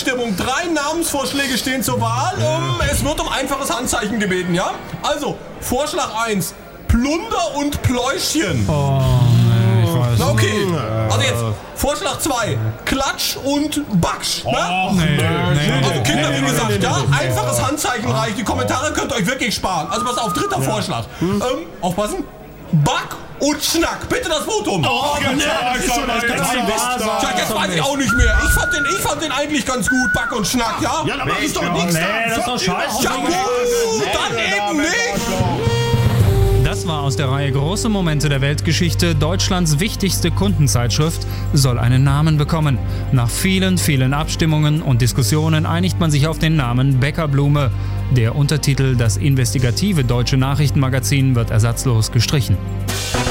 Abstimmung. 3 Namensvorschläge stehen zur Wahl. Es wird um einfaches Handzeichen gebeten, ja? Also, Vorschlag 1. Plunder und Pläuschchen. Oh, nee, ich weiß. Na okay, also jetzt Vorschlag 2. Klatsch und Baksch. Oh, nee. Also Kinder, wie gesagt, ja? Einfaches Handzeichen reicht. Die Kommentare könnt ihr euch wirklich sparen. Also pass auf, 3. Vorschlag. Aufpassen. Back und Schnack. Bitte das Votum. Das ist schon das Tja, jetzt weiß ich auch nicht mehr. Ich fand den eigentlich ganz gut, Back und Schnack, ja? Ja, aber ist doch nichts da. das ist doch scheiße. Ja gut, dann eben nicht. Das war aus der Reihe Große Momente der Weltgeschichte. Deutschlands wichtigste Kundenzeitschrift soll einen Namen bekommen. Nach vielen, vielen Abstimmungen und Diskussionen einigt man sich auf den Namen Bäckerblume. Der Untertitel Das investigative deutsche Nachrichtenmagazin wird ersatzlos gestrichen.